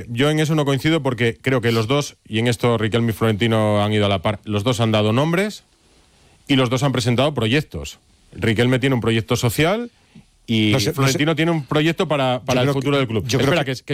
yo en eso no coincido porque creo que los dos, y en esto Riquelme y Florentino han ido a la par, los dos han dado nombres y los dos han presentado proyectos. Riquelme tiene un proyecto social y Florentino tiene un proyecto para el futuro del club. Espera, que